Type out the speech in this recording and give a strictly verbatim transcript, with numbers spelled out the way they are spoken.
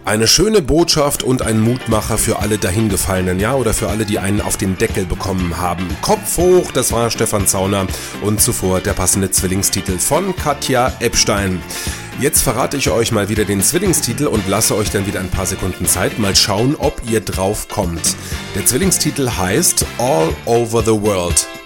Eine schöne Botschaft und ein Mutmacher für alle Dahingefallenen, ja, oder für alle, die einen auf den Deckel bekommen haben. Kopf hoch, das war Stefan Zauner und zuvor der passende Zwillingstitel von Katja Epstein. Jetzt verrate ich euch mal wieder den Zwillingstitel und lasse euch dann wieder ein paar Sekunden Zeit. Mal schauen, ob ihr drauf kommt. Der Zwillingstitel heißt All Over the World.